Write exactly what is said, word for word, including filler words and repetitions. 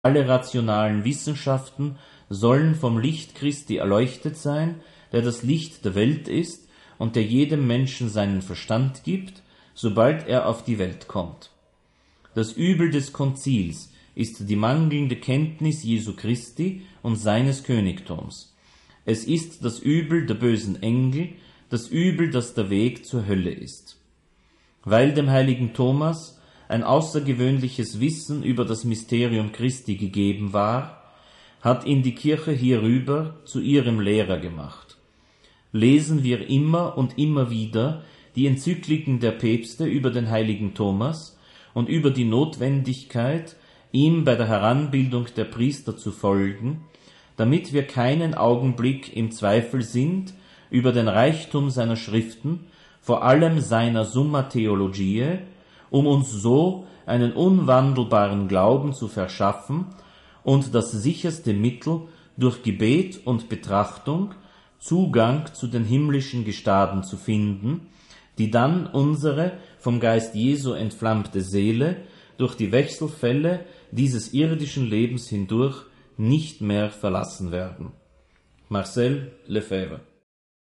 Alle rationalen Wissenschaften sollen vom Licht Christi erleuchtet sein, der das Licht der Welt ist und der jedem Menschen seinen Verstand gibt, sobald er auf die Welt kommt. Das Übel des Konzils ist die mangelnde Kenntnis Jesu Christi und seines Königtums. Es ist das Übel der bösen Engel, das Übel, das der Weg zur Hölle ist. Weil dem heiligen Thomas ein außergewöhnliches Wissen über das Mysterium Christi gegeben war, hat ihn die Kirche hierüber zu ihrem Lehrer gemacht. Lesen wir immer und immer wieder die Enzykliken der Päpste über den heiligen Thomas und über die Notwendigkeit, ihm bei der Heranbildung der Priester zu folgen, damit wir keinen Augenblick im Zweifel sind über den Reichtum seiner Schriften, vor allem seiner Summa Theologiae, um uns so einen unwandelbaren Glauben zu verschaffen und das sicherste Mittel, durch Gebet und Betrachtung Zugang zu den himmlischen Gestaden zu finden, die dann unsere vom Geist Jesu entflammte Seele durch die Wechselfälle dieses irdischen Lebens hindurch nicht mehr verlassen werden. Marcel Lefebvre.